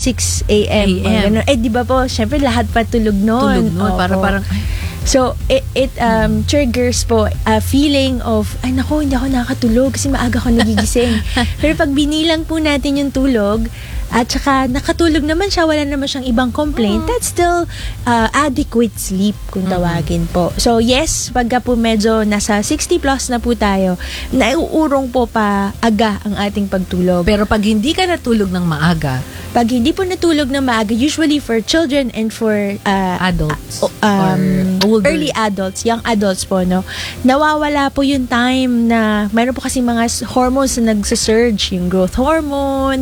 6 a.m. Ganun. Di ba po, syempre lahat pa tulog noon. Parang so it triggers po a feeling of ay nako, hindi ako nakakatulog kasi maaga ako nagigising. Pero pag binilang po natin yung tulog at saka nakatulog naman siya, wala naman siyang ibang complaint, that's still adequate sleep kung tawagin po. So yes, pagka po medyo nasa 60 plus na po tayo, naiuurong po pa aga ang ating pagtulog. Pero pag hindi ka natulog ng maaga, pag hindi po natulog ng maaga, usually for children and for adults or older, early adults, young adults po, no, nawawala po yung time na mayroon po kasi mga hormones na nagsasurge, yung growth hormone,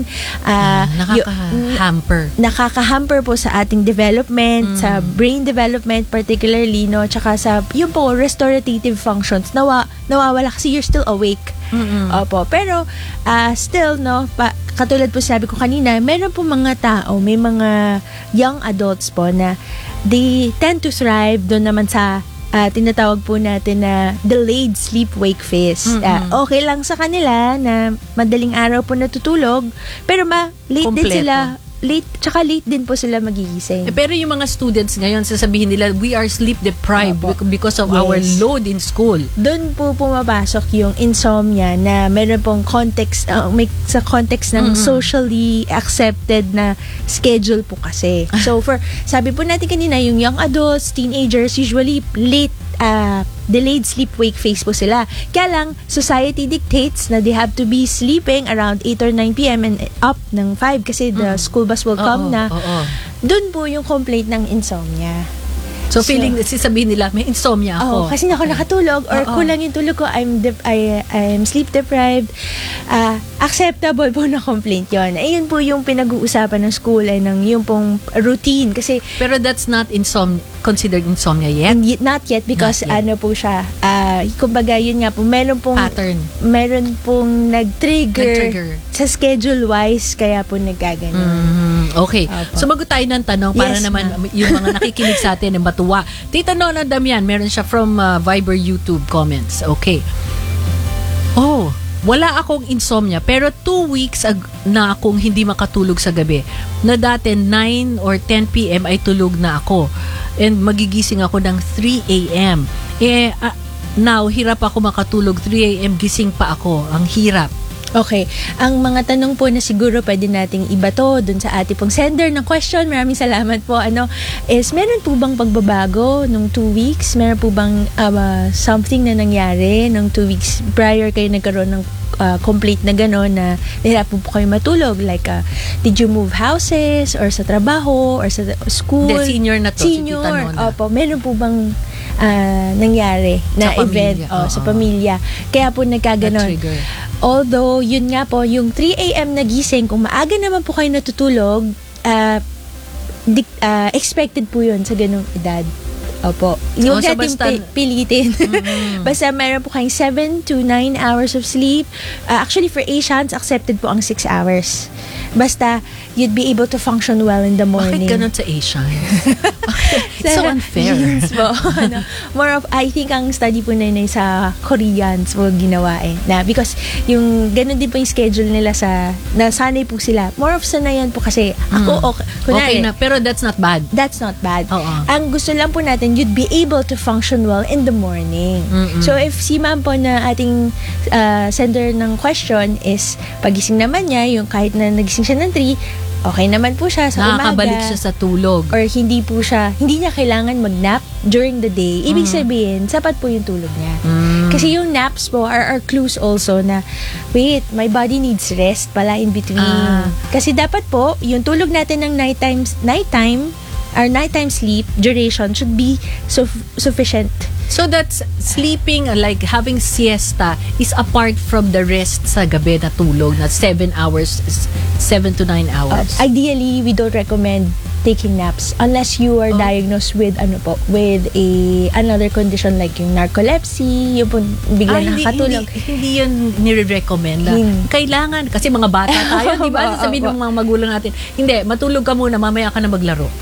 nakaka-hamper po sa ating development, sa brain development particularly, no, tsaka sa yung po restorative functions nawawala kasi you're still awake. Opo, pero still, no, katulad po sabi ko kanina, meron po mga tao, may mga young adults po na they tend to thrive doon naman sa tinatawag po natin na delayed sleep-wake phase. Okay lang sa kanila na madaling araw po natutulog, pero late din sila. Late din po sila magigising. Pero yung mga students ngayon, sasabihin nila, we are sleep deprived because of our load in school. Doon po pumapasok yung insomnia na meron pong context, sa context ng socially accepted na schedule po kasi. So sabi po natin kanina, yung young adults, teenagers, usually delayed sleep-wake phase po sila. Kaya lang, society dictates na they have to be sleeping around 8 or 9 p.m. and up ng 5 kasi the school bus will come na. Doon po yung complaint ng insomnia. So feeling, sasabihin nila, may insomnia ako. Kasi ako nakatulog or kulang yung tulog ko, I'm sleep deprived. Acceptable po na complaint yon. Ayun po yung pinag-uusapan ng school ay ng yung pong routine. Kasi, pero that's not considered insomnia yet? Not yet because ano po siya, kumbaga yun nga po, meron pong pattern. Meron pong nag-trigger sa schedule-wise, kaya po nagkaganon. Okay. Sumagot tayo ng tanong para naman yung mga nakikinig sa atin ay matuwa. Tita Nona Damian, meron siya from Viber YouTube comments. Okay. Wala akong insomnia pero 2 weeks na akong hindi makatulog sa gabi. Na dati 9 or 10 p.m. ay tulog na ako. And magigising ako ng 3 a.m. Now, hirap ako makatulog. 3 a.m. gising pa ako. Ang hirap. Okay. Ang mga tanong po na siguro pwede nating ibato dun sa ating pong sender ng question, maraming salamat po, is meron po bang pagbabago nung 2 weeks? Meron po bang something na nangyari nung 2 weeks prior kayo nagkaroon ng complete na gano'n na nahirapan po kayo matulog? Like, did you move houses or sa trabaho or sa school? The senior na to, senior, si Tita Nona. Opo. Meron po bang nangyari na sa event pamilya, sa pamilya? Kaya po nagkaganon. Although, yun nga po, yung 3 a.m. na gising, kung maaga naman po kayo natutulog, expected po yun sa ganong edad. Opo. Huwag natin pilitin. Basta meron po kayong 7 to 9 hours of sleep. Actually, for Asians, accepted po ang 6 hours. Basta, you'd be able to function well in the morning. Bakit ganun sa Asians? It's so unfair. Yes po. More of, I think ang study po na yun ay sa Koreans po ginawa na because yung ganun din po yung schedule nila nasanay po sila. More of sanayan po kasi ako, okay na, pero that's not bad. That's not bad. Ang gusto lang po natin, you'd be able to function well in the morning. So if si ma'am po na ating sender ng question is pagising naman niya, yung kahit na nagising siya ng 3, okay naman po siya sa umaga. Nakakabalik siya sa tulog. Or hindi niya kailangan mag-nap during the day. Ibig sabihin, sapat po yung tulog niya. Kasi yung naps po are clues also na, wait, my body needs rest pala in between. Kasi dapat po, yung tulog natin ng our nighttime sleep duration should be sufficient. So that's sleeping, like having siesta, is apart from the rest sa gabi na tulog na 7 to 9 hours. Ideally, we don't recommend taking naps unless you are diagnosed with another condition like yung narcolepsy, yung bigla nakatulog. Hindi yun nire-recommend. Kailangan, kasi mga bata tayo, di ba? Sabihin ng mga magulang natin, hindi, matulog ka muna, mamaya ka na maglaro.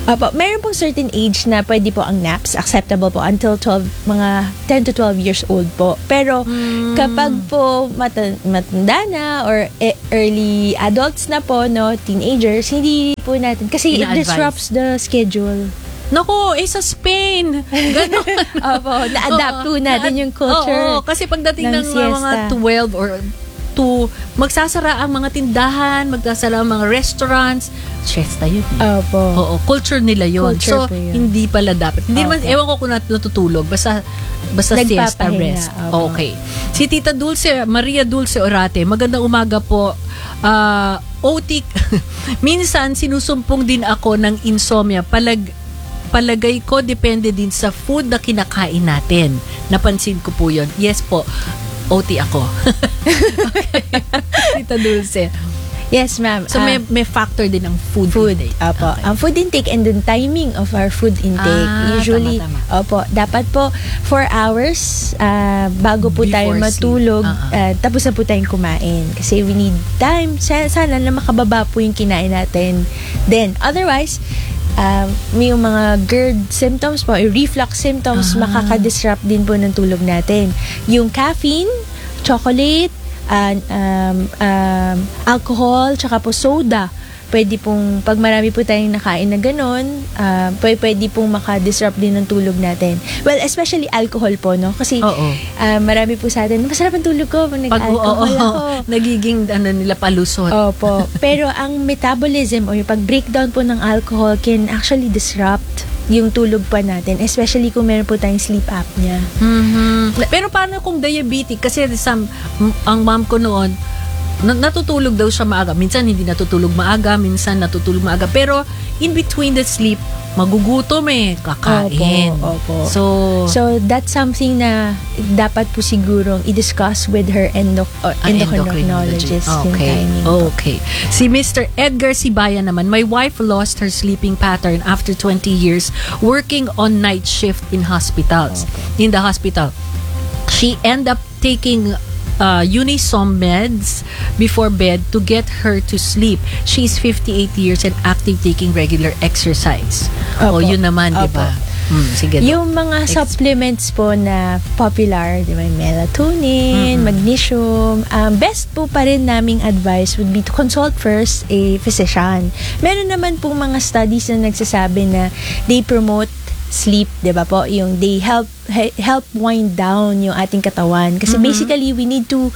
Opo, meron pong certain age na pwede po ang naps, acceptable po until 12, mga 10 to 12 years old po. Pero kapag po matanda na or early adults na po, no, teenagers, hindi po natin, kasi it Ina-advise. disrupts the schedule. Nako, sa Spain. Ganon. Opo, na-adapt po natin yung culture. Oo, kasi pagdating ng siesta. mga 12 or 2, magsasara ang mga tindahan, magsasara ang mga restaurants. Siesta yun. Opo. Oo, culture nila yun. Culture So, po yun. hindi pala dapat. Hindi naman, Opo. ewan ko kung natutulog. Basta siesta, Nagpapahinga, rest. opo. Okay. Si Tita Dulce, Maria Dulce Orate, magandang umaga po. Otik, minsan sinusumpong din ako ng insomnia. Palagay ko, depende din sa food na kinakain natin. Napansin ko po yun. Yes po, OT ako. Okay. Tita Dulce. Yes, ma'am. So, may factor din ang food intake. Opo. Okay. Ang food intake and the timing of our food intake. Usually, tama. opo, dapat po 4 hours bago po tayo Before matulog. sleep. Tapos na po tayong kumain. Kasi we need time. Sana na makababa po yung kinain natin. Then, otherwise, may yung mga GERD symptoms po, yung reflux symptoms, makaka-disrupt din po ng tulog natin. Yung caffeine, chocolate, alcohol, tsaka po soda. Pwede pong, pag marami po tayong nakain na ganon, pwede pong maka-disrupt din ng tulog natin. Well, especially alcohol po, no? Kasi marami po sa atin, masarap ang tulog ko pag nag-alcohol ako. Nagiging nila palusot. Opo. Pero ang metabolism o yung pag-breakdown po ng alcohol can actually disrupt yung tulog pa natin, especially kung meron po tayong sleep apnea. Pero paano kung diabetic? Kasi ang mom ko noon, natutulog daw siya maaga. Minsan hindi natutulog maaga, minsan natutulog maaga. Pero in between the sleep, magugutom kakain. Opo. So that's something na dapat po sigurong i-discuss with her endocrinologist. Yung Okay. timing po. Okay. Si Mr. Edgar Sibaya naman, my wife lost her sleeping pattern after 20 years working on night shift in hospitals. In the hospital. She ended up taking Unisom meds before bed to get her to sleep. She's 58 years and active, taking regular exercise. Opo. Yun naman, di Opo. ba? Sige. Yung mga supplements po na popular, di ba, melatonin, magnesium, best po pa rin naming advice would be to consult first a physician. Meron naman pong mga studies na nagsasabi na they promote sleep, 'di ba po? Yung they help wind down yung ating katawan kasi basically we need to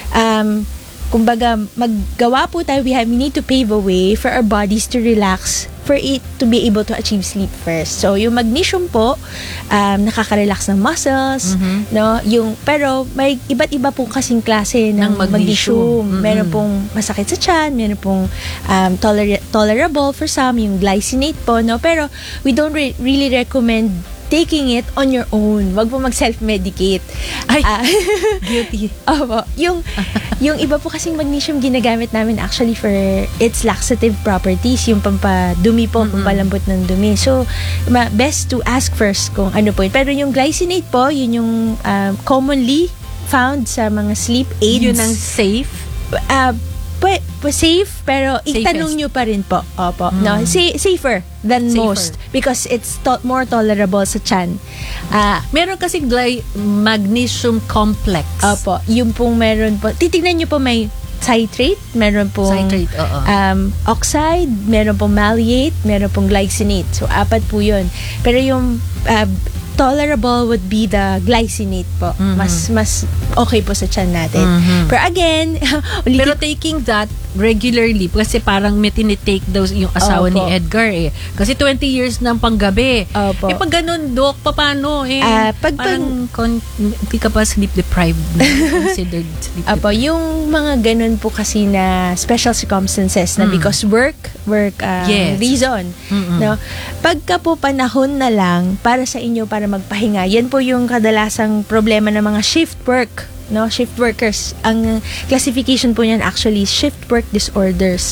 kumbaga maggawa po tayo, we need to pave a way for our bodies to relax, for it to be able to achieve sleep first. So yung magnesium po nakaka-relax ng muscles, no? Pero may iba't iba po kasing klase ng magnesium. Meron pong masakit sa tiyan, meron pong tolerable for some, yung glycinate po, no? Pero we don't really recommend taking it on your own. Wag po mag-self-medicate. Ay, guilty. Opo. Yung iba po kasing magnesium ginagamit namin actually for its laxative properties, yung pampadumi po, pampalambot ng dumi. So, best to ask first kung ano po yun. Pero yung glycinate po, yun yung commonly found sa mga sleep aids. Yun ang safe? Safe, pero itanong nyo pa rin po. Opo. No, safer than most because it's more tolerable sa tiyan. Meron kasi magnesium complex. Opo. Yung pong meron po. Titignan nyo po, may citrate, meron pong oxide, meron pong maleate, meron pong glycinate. So, 4 po yun. Pero yung tolerable would be the glycinate po. Mas okay po sa tiyan natin. Pero again, pero taking that regularly, kasi parang may tinitake daw yung asawa ni Edgar Kasi 20 years ng panggabi. Opo. Pag ganun, Dok, paano parang hindi ka pa sleep deprived considered sleep deprived. Opo, yung mga ganun po kasi na special circumstances na because work reason. No? Pagka po panahon na lang para sa inyo para magpahinga, yan po yung kadalasang problema ng mga shift work. No, shift workers. Ang classification po niyan actually shift work disorders.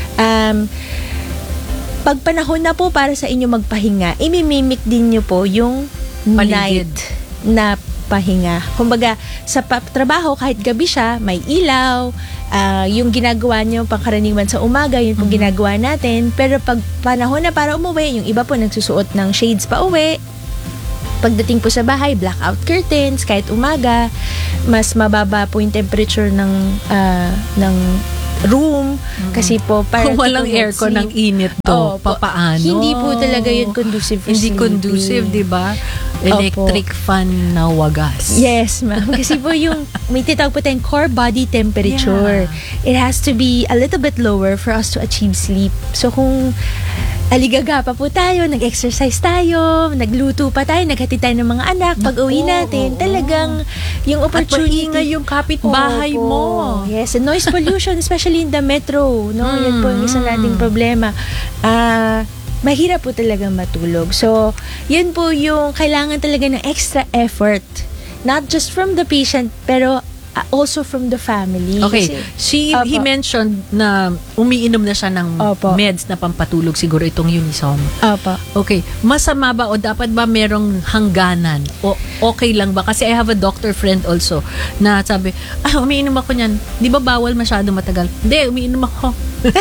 Pag panahon na po para sa inyo magpahinga, imimimik din niyo po yung paligid night na magpahinga. Kumbaga, sa trabaho, kahit gabi siya, may ilaw, yung ginagawa niyo pangkaraniwan sa umaga, yun pong ginagawa natin. Pero pag panahon na para umuwi, yung iba po nagsusuot ng shades pa uwi. Pagdating po sa bahay, blackout curtains, kahit umaga, mas mababa po yung temperature ng room. Kasi po, para kung walang aircon ng init to, papaano? Hindi po talaga yun conducive for hindi sleeping. conducive, di ba? Electric fan na wagas. Yes, ma'am. Kasi po yung, may titawag po tayong core body temperature. Yeah. It has to be a little bit lower for us to achieve sleep. So kung aligaga pa po tayo, nag-exercise tayo, nagluto pa tayo, naghatid tayo ng mga anak, pag-uwi natin, talagang yung opportunity. At maingay yung kapitbahay mo. Yes, and noise pollution, especially in the metro. No? Yan po yung isa nating problema. Mahirap po talagang matulog. So, yun po yung kailangan talaga ng extra effort. Not just from the patient, pero also from the family. Okay. Kasi, He mentioned na umiinom na siya ng meds na pampatulog, siguro itong Unisom. Opo. Okay. Masama ba o dapat ba merong hangganan? O okay lang ba? Kasi I have a doctor friend also na sabi, umiinom ako niyan. Di ba bawal masyado matagal? Hindi, umiinom ako.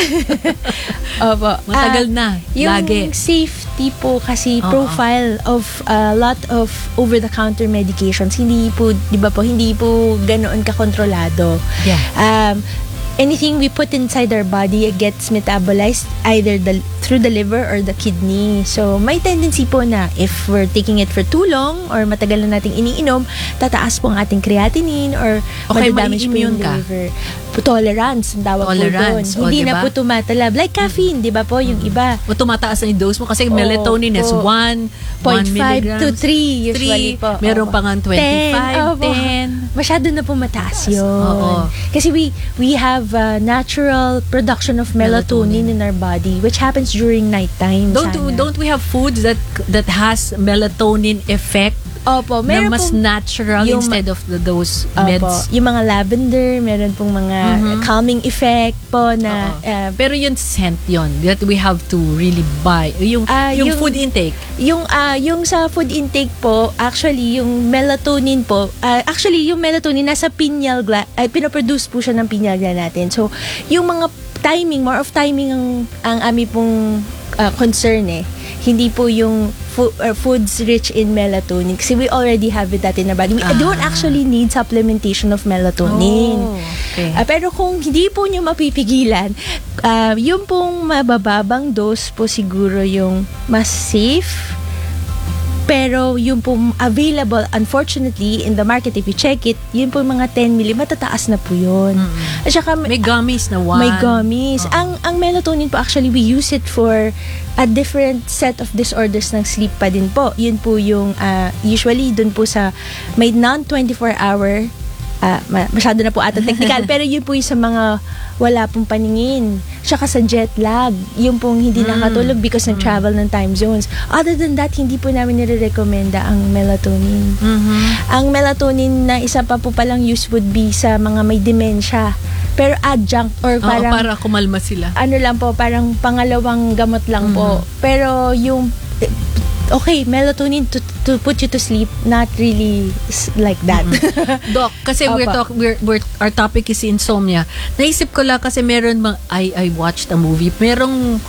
Opo. Matagal na. Lagi. Yung safety po kasi profile of a lot of over-the-counter medications, hindi po, di ba po, hindi po ganoon kakontrolado. Yeah. Anything we put inside our body, it gets metabolized either through the liver or the kidney. So, may tendency po na if we're taking it for too long or matagal na nating iniinom, tataas po ang ating creatinine or madadamage po yung liver. Tolerance, ang tawag po doon. Hindi na po tumatalab. Like caffeine, di ba po, yung iba. O tumataas na yung dose mo kasi melatonin is 1.5 to 3 usually po. Meron pa nga 25, 10. Masyado na po mataas yun. Kasi we have natural production of melatonin in our body which happens during nighttime. Don't we have foods that has melatonin effect? Opo, meron na mas natural instead of those meds. Yung mga lavender, meron pong mga calming effect po na pero yung scent yun that we have to really buy. Yung food intake. Yung sa food intake po, actually yung melatonin po, yung melatonin nasa pineal gland, pinoproduce po siya ng pineal gland natin. So, yung mga timing, more of timing ang ami pong concern eh. Hindi po yung foods rich in melatonin kasi we already have that in our body. We don't actually need supplementation of melatonin. Okay. Pero kung hindi po nyo mapipigilan, yung pong mabababang dose po siguro yung mas safe. Pero yung po available, unfortunately, in the market, if you check it, yun po mga 10 ml, matataas na po yun. At saka, may gummies na one. May gummies. Ang melatonin po, actually, we use it for a different set of disorders ng sleep pa din po. Yun po yung, usually, dun po sa, may non-24 hour, masyado na po ata technical, pero yun po yung sa mga wala pong paningin. Tsaka sa jet lag, yung pong hindi nakatulog because ng travel ng time zones. Other than that, hindi po namin nire-recommenda ang melatonin. Ang melatonin na isa pa po palang use would be sa mga may dementia. Pero adjunct or parang para kumalma sila. Ano lang po, parang pangalawang gamot lang po. Pero yung okay, melatonin to put you to sleep, not really like that. Doc, kasi our topic is insomnia. Naisip ko lang kasi meron I watched a movie. Merong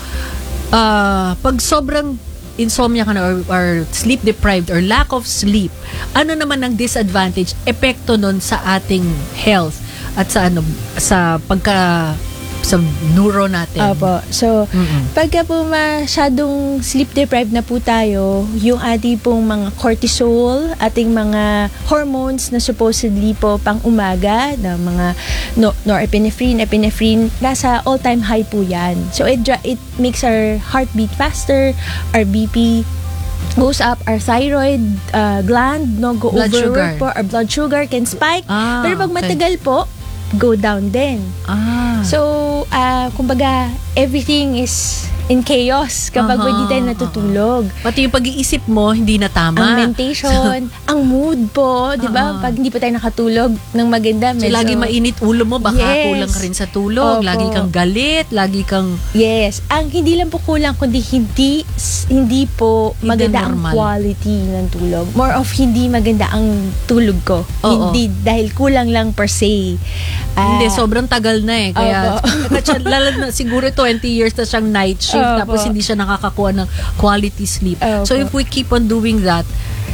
pag sobrang insomnia ka na or sleep deprived or lack of sleep, ano naman ang disadvantage, epekto nun sa ating health at sa sa neuro natin. Opo. So, pagka po masyadong sleep deprived na po tayo, yung ating pong mga cortisol, ating mga hormones na supposedly po pang umaga, na mga norepinephrine, epinephrine, nasa all-time high po yan. So, it makes our heartbeat faster, our BP goes up, our thyroid gland go overwork po, our blood sugar can spike. Pero pag matagal po, go down din. So, kumbaga, everything is in chaos kapag hindi tayo natutulog. Pati yung pag-iisip mo, hindi na tama. Ang mentation, ang mood po, di ba? Pag hindi pa tayo nakatulog ng maganda, So, medyo... lagi mainit ulo mo, baka Yes. kulang ka rin sa tulog. Opo. Lagi kang galit, lagi kang... Yes. Ang hindi lang po kulang, kundi hindi po Hindi maganda ang normal. quality ng tulog. More of hindi maganda ang tulog ko. Oo. Hindi dahil kulang lang per se. Hindi, sobrang tagal na eh. Kaya, lalo na siguro 20 years na siyang night shift, Opo. tapos hindi siya nakakakuha ng quality sleep. Opo. So, if we keep on doing that,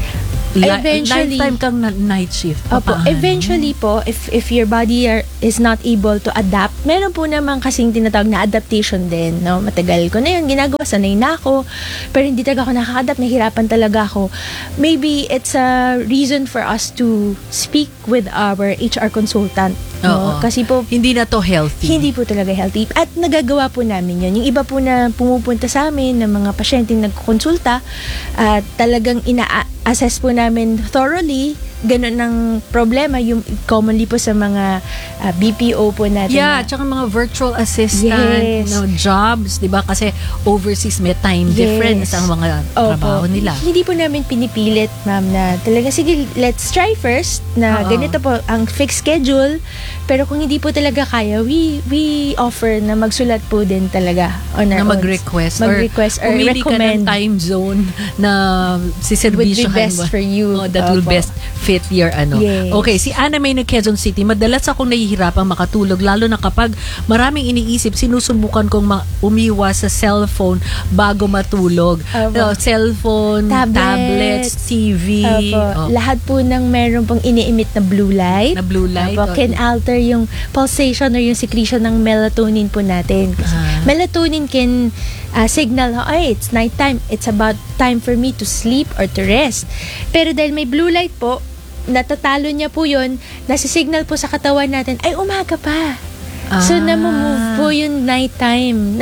Eventually- lifetime kang night shift. Opo, Paano? eventually po, if your body is not able to adapt, meron po naman kasing tinatawag na adaptation din, no? Matagal ko na yun ginagawa, sanay na ako, pero hindi talaga ako nakaka-adapt, nahihirapan talaga ako. Maybe it's a reason for us to speak with our HR consultant, no? Oo. Kasi po, Hindi na to healthy. hindi po talaga healthy. At nagagawa po namin yun. Yung iba po na pumupunta sa amin, ng mga pasyenteng nagkukonsulta, at talagang ina-assess po namin thoroughly, ganun ang problema, yung commonly po sa mga BPO po natin. Yeah, na- tsaka mga virtual assistant, Yes. jobs, 'di ba? Kasi overseas may time difference Yes. ang mga Opo. trabaho nila. Hindi po namin pinipilit, ma'am, na talaga, sige, let's try first na Oo. ganito po ang fixed schedule. Pero kung hindi po talaga kaya, we offer na magsulat po din talaga on our Na own. mag-request Mag-request or pumili ka ng recommend. time zone na siservisyohan Would be best mo. for you. That will Opo. best fit your ano. Yes. Okay, si Ana May ng Quezon City, madalas akong nahihirapang makatulog lalo na kapag maraming iniisip, sinusubukan kong umiwas sa cellphone bago matulog. Opo. Cellphone, tablets, TV. Opo. Lahat po ng meron pong ini-emit na blue light. Na blue light. Opo, can alter yung pulsation or yung secretion ng melatonin po natin. Melatonin can signal, ay, it's nighttime. It's about time for me to sleep or to rest. Pero dahil may blue light po, natatalo niya po yun, nasi-signal po sa katawan natin, ay, umaga pa. So, namumove po yung nighttime.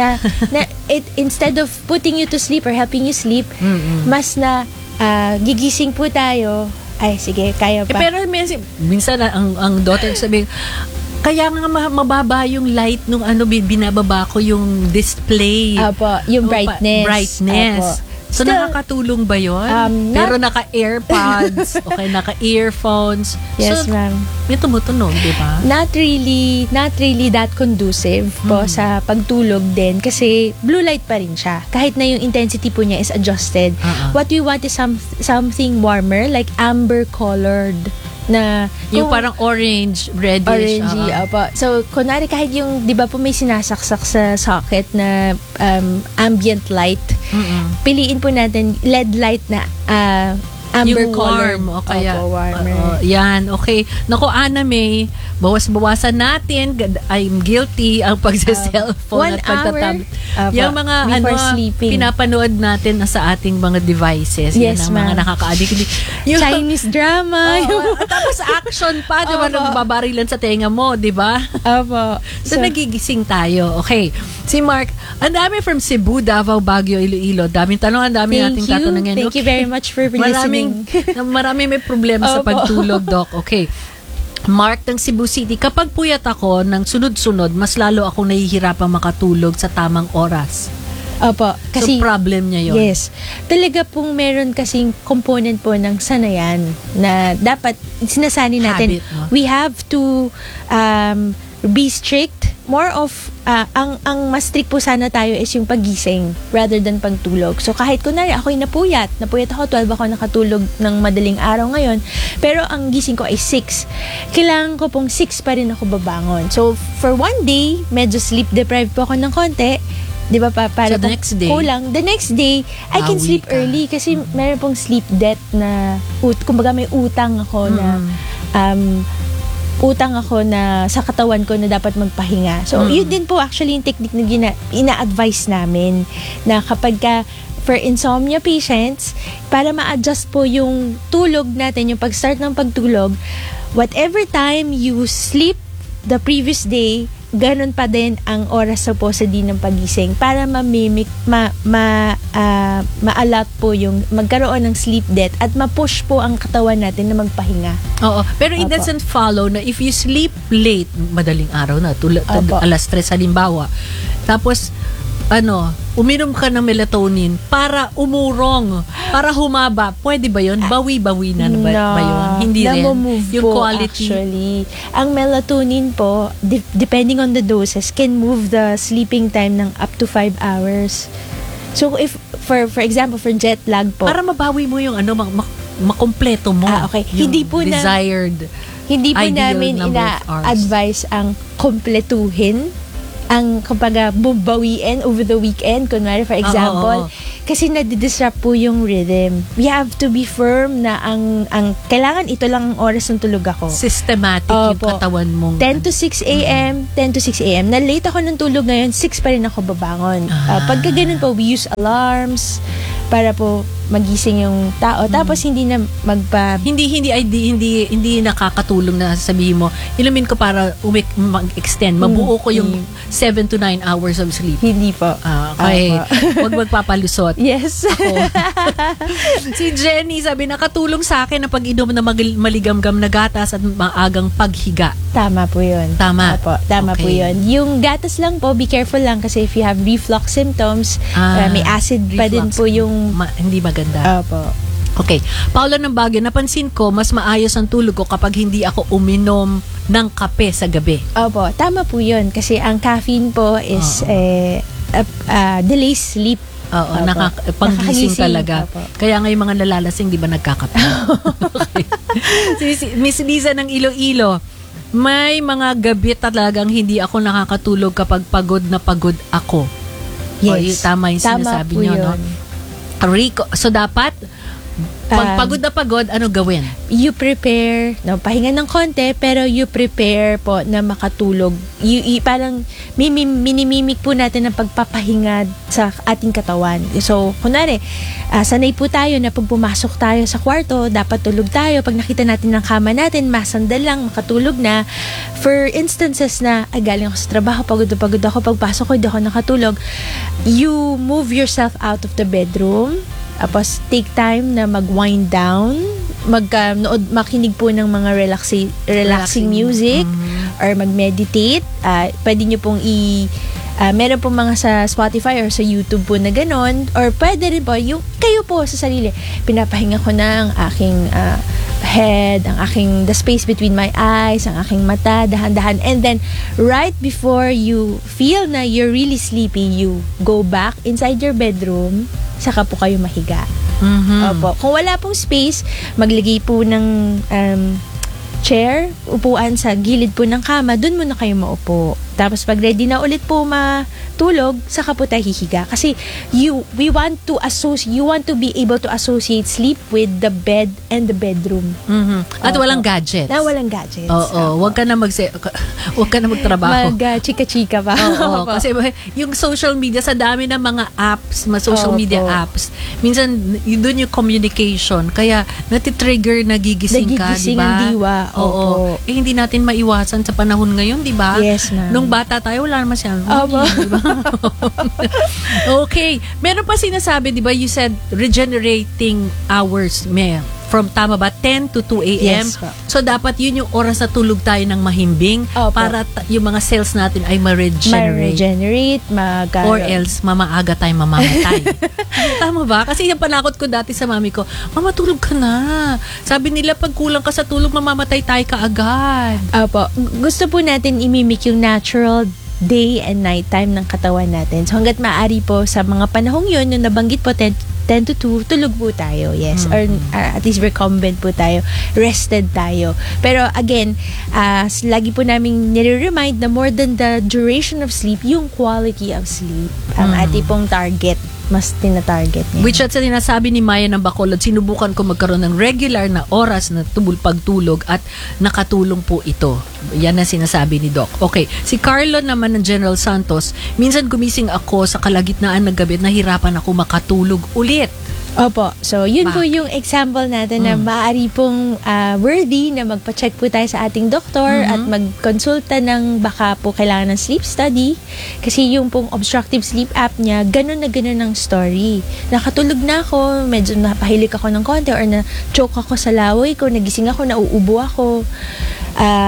Instead of putting you to sleep or helping you sleep, mas na gigising po tayo, ay, sige, kaya pa. Pero minsan ang daughter sabi, kaya nga mababa yung light nung binababa ko yung display. Apo, yung brightness. Apo. So, nakakatulong ba yun? Pero naka-AirPods, okay, naka-earphones. Yes, so, ma'am. May tumutunog, di ba? Not really that conducive po sa pagtulog din kasi blue light pa rin siya. Kahit na yung intensity po niya is adjusted. What we want is something warmer, like amber colored na yung parang orange, reddish. Orangey, apa. So, kunwari kahit yung, di ba po may sinasaksak sa socket na ambient light, piliin po natin LED light na amber yung colored. warm, o kaya, warmer. yan, okay. Naku, Ana May, bawas-bawasan natin, I'm guilty ang pagsa-cellphone 1 at pagtatablet. hour Yung mga before sleeping. pinapanood natin na sa ating mga devices. Yes, yan ang mga ma'am. nakaka-addict. Chinese drama. Tapos action pa, di ba? Nagbabarilan sa tenga mo, di ba? Opo. So, nagigising tayo. Okay. Si Mark, ang dami from Cebu, Davao, Baguio, Iloilo. Daming tanong, ang dami nating tatanungin. Thank you very much for listening. Maraming may problema sa Opo. pagtulog, Doc. Okay. Mark ng Cebu City, kapag puyat ako ng sunod-sunod, mas lalo akong nahihirapang makatulog sa tamang oras. Opo. Kasi, so, problem niya yun. Yes. Talaga pong meron kasing component po ng sanayan na dapat sinasani natin. Habit, no? We have to be strict. More of, ang mas strict po sana tayo is yung pagising rather than pagtulog. So, kahit kunwari ako'y napuyat ako, 12 ako nakatulog ng madaling araw ngayon, pero ang gising ko ay 6. Kailangan ko pong 6 pa rin ako babangon. So, for one day, medyo sleep deprived po ako ng konti. Di ba pa? Para So, the next day, kulang. The next day, I can bawi sleep ka. early kasi meron pong sleep debt na, kumbaga may utang ako na, utang ako na sa katawan ko na dapat magpahinga. So, yun din po actually yung technique na ina-advise namin na kapag ka for insomnia patients, para ma-adjust po yung tulog natin, yung pag-start ng pagtulog, whatever time you sleep the previous day, ganun pa din ang oras sa pausa din ng pagising para ma-mimic, ma-allot po yung magkaroon ng sleep debt at ma-push po ang katawan natin na magpahinga. Oo. Pero it Opo. doesn't follow na if you sleep late, madaling araw na, Opo. alas 3 halimbawa, tapos uminom ka ng melatonin para umurong, para humaba. Pwede ba yun? Bawi-bawi na ba yun? Hindi rin. Yung po, quality. Actually, ang melatonin po, depending on the doses, can move the sleeping time ng up to 5 hours. So, if, for example, for jet lag po. Para mabawi mo yung makompleto mo. Okay. Yung Hindi po desired. Hindi po ideal namin number of hours. ina-advise ang kompletuhin, ang kumbaga bubawiin over the weekend, kunwari for example, kasi nadidisrupt po yung rhythm. We have to be firm na ang kailangan ito lang ang oras ng tulog ako. Systematic yung katawan mong 10 to 6 a.m., 10 to 6 a.m. Na late ako ng tulog ngayon, 6 pa rin ako babangon. Pagka ganun po, we use alarms para po magising yung tao. Tapos hindi na hindi nakakatulong na sabihin mo, inumin ko para mag-extend. Mabuo ko yung 7 to 9 hours of sleep. Hindi po. Okay. Huwag magpapalusot. Yes. Si Jenny sabi, nakatulong sa akin ang pag-inom ng maligamgam na gatas at maagang paghiga. Tama po yun. Tama. Opo, tama po yun. Yung gatas lang po, be careful lang kasi if you have reflux symptoms, may acid pa din po yung hindi maganda. Opo. Okay. Paula ng Baguio, napansin ko, mas maayos ang tulog ko kapag hindi ako uminom ng kape sa gabi. Opo, tama po yun. Kasi ang caffeine po is delays sleep. Oo, panggising talaga. Opo. Kaya nga yung mga nalalasing, di ba nagkakape? Okay. Si Miss Liza ng Iloilo, may mga gabi talagang hindi ako nakakatulog kapag pagod na pagod ako. Yes. Tama yung sinasabi niyo, no? Rico, so dapat pag pagod na pagod, ano gawin? You prepare, pahinga ng konti, pero you prepare po na makatulog. Parang minimimik po natin ang pagpapahinga sa ating katawan. So, kunwari, sanay po tayo na pag pumasok tayo sa kwarto, dapat tulog tayo. Pag nakita natin ng kama natin, masandal lang, makatulog na. For instances na, galing ako sa trabaho, pagod ako, pagpasok ko, hindi ako nakatulog. You move yourself out of the bedroom, tapos take time na mag-wind down, makinig po ng mga relaxing music, or mag-meditate. Pwede nyo pong meron po mga sa Spotify or sa YouTube po na ganon, or pwede rin po yung kayo po sa sarili. Pinapahinga ko na ang aking head, the space between my eyes, ang aking mata, dahan-dahan, and then right before you feel na you're really sleepy, you go back inside your bedroom, saka po kayo mahiga. Opo. Kung wala pong space, maglagay po ng chair, upuan sa gilid po ng kama, dun muna kayo maupo. Tapos pag ready na ulit po matulog, saka po tayo hihiga. Kasi you want to be able to associate sleep with the bed and the bedroom. At walang gadgets. Walang gadgets. Oo, wag ka na magtrabaho. Chika-chika pa. Oo, kasi yung social media, sa dami ng mga apps, social media apps, minsan doon yung communication, kaya natitrigger, nagigising ka, di ba? ang diwa. Oo. Hindi natin maiwasan sa panahon ngayon, di ba? Yes, ma'am. Nung bata tayo, wala naman siya. Diba? Okay. Meron pa sinasabi, di ba, you said regenerating hours, from tama ba 10 to 2 a.m. Yes, so dapat yun yung oras na tulog tayo ng mahimbing para yung mga cells natin ay ma-regenerate. Or else mamaaga tayo mamamatay. Tama ba? Kasi yung panakot ko dati sa mami ko, mama, tulog ka na. Sabi nila, pag kulang ka sa tulog, mamamatay tayo kaagad. Opo. Gusto po natin imimik yung natural day and night time ng katawan natin. So hanggat maaari po sa mga panahong yun, nung nabanggit po 10 to 2, tulog po tayo, yes. Or at least recumbent po tayo, rested tayo. Pero again, lagi po namin nire-remind na more than the duration of sleep, yung quality of sleep, ang ating pong target, mas tina-target niya. Which at sa sinasabi ni Maya ng Bacolod, sinubukan ko magkaroon ng regular na oras na pagtulog at nakatulong po ito. Yan ang sinasabi ni Doc. Okay, si Carlo naman ng General Santos, minsan gumising ako sa kalagitnaan ng gabi, nahirapan ako makatulog ulit. Opo. So, yun po yung example natin na maaari pong worthy na magpa-check po tayo sa ating doktor at magkonsulta ng baka po kailangan ng sleep study. Kasi yung pong obstructive sleep apnea, ganun na ganun ang story. Nakatulog na ako, medyo napahilik ako ng konti or na-choke ako sa laway ko, nagising ako, nauubo ako.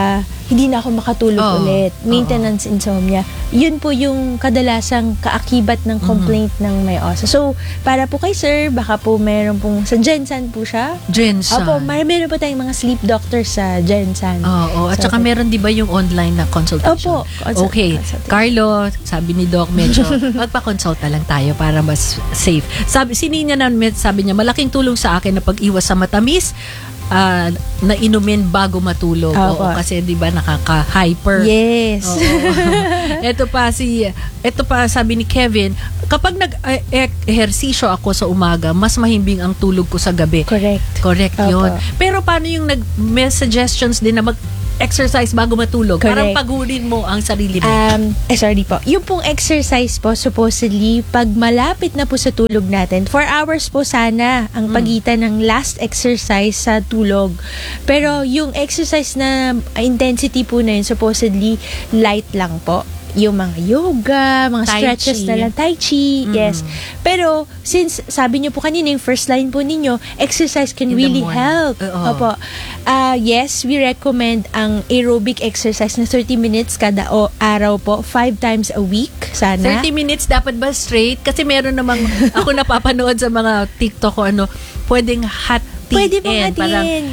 hindi na ako makatulog ulit. Maintenance insomnia. Yun po yung kadalasang kaakibat ng complaint ng may OSA. So, para po kay sir, baka po meron pong, sa Gensan po siya. Gensan. Opo, meron po tayong mga sleep doctors sa Gensan. Oo, at saka meron di ba yung online na consultation? Opo. Okay, Carlo, sabi ni Doc, medyo magpa-consulta lang tayo para mas safe. Si Nina naman, sabi niya, malaking tulong sa akin na pag-iwas sa matamis, na inumin bago matulog. Oo, kasi 'di ba nakaka-hyper. Yes. Ito pa sabi ni Kevin, kapag nag-ehersisyo ako sa umaga, mas mahimbing ang tulog ko sa gabi. Correct 'yon. Pero paano yung may suggestions din na exercise bago matulog? Parang pagurin mo ang sarili mo. Sorry po. Yung pong exercise po, supposedly, pag malapit na po sa tulog natin, 4 hours po sana ang pagitan ng last exercise sa tulog. Pero yung exercise na intensity po na yun, supposedly, light lang po. Yung mga yoga, mga stretches na lang, tai chi, yes. Pero, since sabi niyo po kanina, yung first line po ninyo, exercise can really help. Opo. Yes, we recommend ang aerobic exercise na 30 minutes kada araw po, 5 times a week, sana. 30 minutes dapat ba straight? Kasi meron namang, ako napapanood sa mga TikTok ko, pwedeng hatiin. Pwede pong hatiin.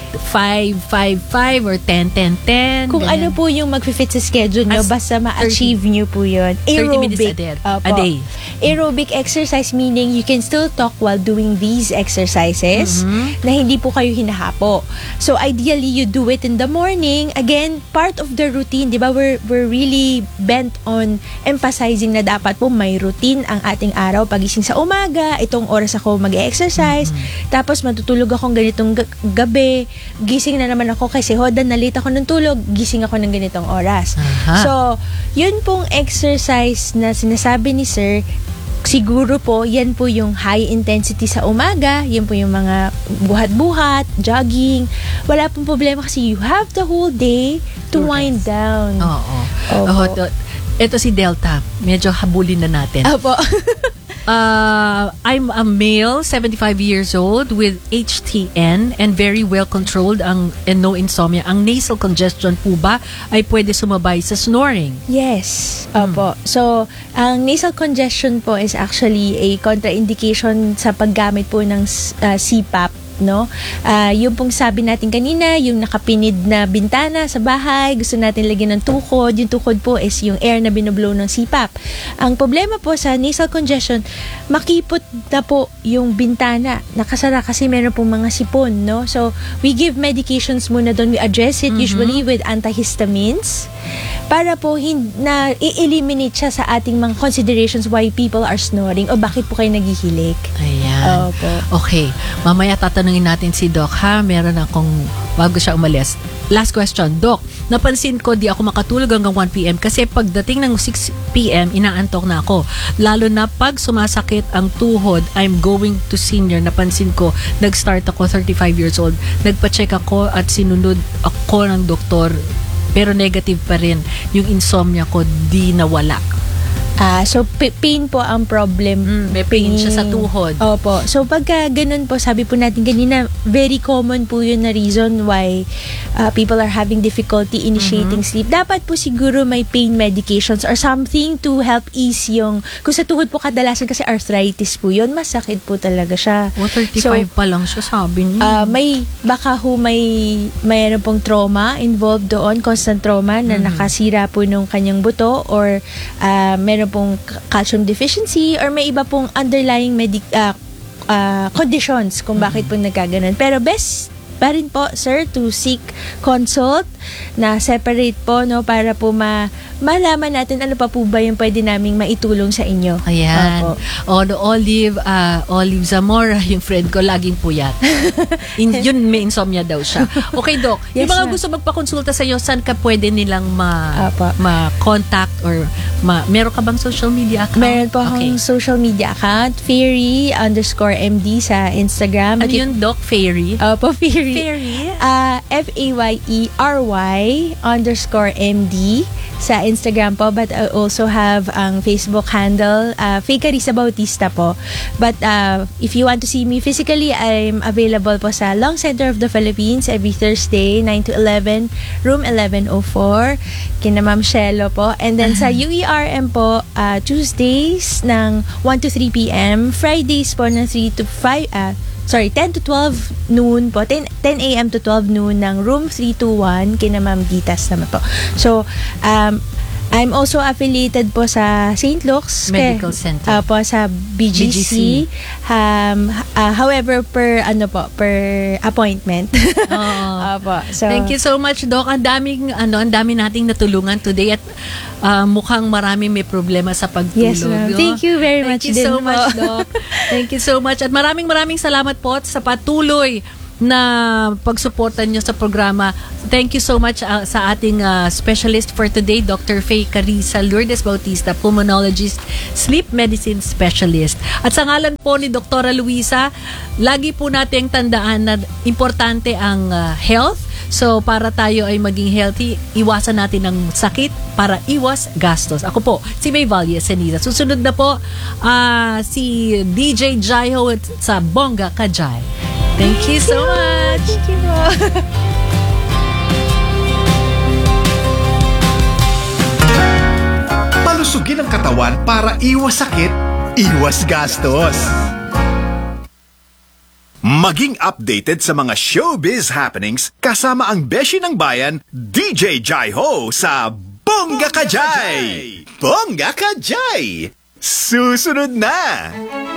5 or 10. Kung ano po yung mag-fit sa schedule nyo, basta ma-achieve nyo po yun. 30 minutes a day. Aerobic exercise meaning you can still talk while doing these exercises na hindi po kayo hinahapo. So ideally, you do it in the morning. Again, part of the routine, di ba? We're really bent on emphasizing na dapat po may routine ang ating araw. Pagising sa umaga, itong oras ako mag-exercise. Tapos matutulog akong ganitong gabi. Gising na naman ako kasi na late ako ng tulog, gising ako ng ganitong oras. So, yun pong exercise na sinasabi ni sir, siguro po, yan po yung high intensity sa umaga, yan po yung mga buhat-buhat, jogging. Wala pong problema kasi you have the whole day to wind down. Ito si Delta, medyo habulin na natin. Opo. I'm a male, 75 years old with HTN and very well controlled and no insomnia. Ang nasal congestion po ba ay pwede sumabay sa snoring? Yes. Opo. So, ang nasal congestion po is actually a contraindication sa paggamit po ng CPAP. No? Yung pong sabi natin kanina, yung nakapinid na bintana sa bahay, gusto natin lagyan ng tukod. Yung tukod po is yung air na binoblow ng CPAP. Ang problema po sa nasal congestion, makipot na po yung bintana. Nakasara kasi meron pong mga sipon, no? So, we give medications muna doon. We address it usually with antihistamines para po na i-eliminate siya sa ating mga considerations why people are snoring o bakit po kayo naghihilik. Ayan. Okay. Mamaya tatanungin natin si Doc, ha? Meron akong, bago siya umalis. Last question. Doc, napansin ko di ako makatulog hanggang 1 p.m. kasi pagdating ng 6 p.m. inaantok na ako. Lalo na pag sumasakit ang tuhod, I'm going to senior. Napansin ko, nag-start ako 35 years old. Nagpa-check ako at sinunod ako ng doktor. Pero negative pa rin. Yung insomnia ko, di nawala. So, pain po ang problem. May pain siya sa tuhod. Opo. So, pagka ganun po, sabi po natin kanina, very common po yun na reason why people are having difficulty initiating sleep. Dapat po siguro may pain medications or something to help ease yung, kung sa tuhod po kadalasan kasi arthritis po yun, masakit po talaga siya. 35 pa lang siya, sabi niya. Baka mayroon pong trauma involved doon, constant trauma na nakasira po nung kanyang buto or meron pong calcium deficiency or may iba pong underlying conditions kung bakit po nagkaganon. Pero best pa rin po, sir, to seek consult na separate po, no, para po malaman natin ano pa po ba yung pwede naming maitulong sa inyo. Ayan. Olive Zamora, yung friend ko, laging puyat. Yun, may insomnia daw siya. Okay, Doc. Yes, yung mga gusto magpakonsulta sa iyo, saan ka pwede nilang ma-contact or meron ka bang social media account? Meron po akong social media account, Fairy_MD sa Instagram. Ano yun, Doc? Fairy? Opo, Fairy. Fairy? FAYERY_MD sa Instagram po, but I also have ang Facebook handle, Faye Carissa Bautista po. But if you want to see me physically, I'm available po sa Long Center of the Philippines every Thursday, 9 to 11, room 1104, kina Ma'am Shelo po. And then sa UERM po, Tuesdays ng 1 to 3 p.m., Fridays po ng 10 to 12 noon po, 10 a.m. to 12 noon ng room 321 kina Ma'am Gitas naman po. So, I'm also affiliated po sa St. Luke's Medical Center. Po sa BGC. However, per appointment. Po. So, thank you so much, Doc. Ang dami nating natulungan today at mukhang maraming may problema sa pagtulog. Yes, ma'am. No? Thank you very much. Thank you so much, Doc. Thank you so much. At maraming salamat po sa patuloy na pagsuportan nyo sa programa. Thank you so much sa ating specialist for today, Dr. Faye Carissa Lourdes Bautista, pulmonologist, sleep medicine specialist. At sa ngalan po ni Dr. Luisa, lagi po nating tandaan na importante ang health. So, para tayo ay maging healthy, iwasan natin ang sakit para iwas gastos. Ako po, si May Valle Ceniza. Susunod na po, si DJ Jaiho sa Bongga Ka Jai. Thank you so much. Thank you po. Palusugin ang katawan para iwas sakit, iwas gastos. Maging updated sa mga showbiz happenings kasama ang beshi ng bayan, DJ Jaiho sa Bongga Ka Jai! Bongga Ka Jai! Susunod na!